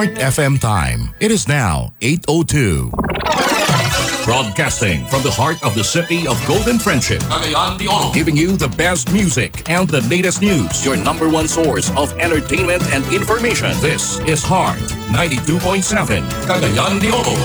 Heart FM time. It is now 8:02. Broadcasting from the heart of the city of Golden Friendship, Cagayan de Oro, giving you the best music and the latest news. Your number one source of entertainment and information. This is Heart 92.7, Cagayan de Oro.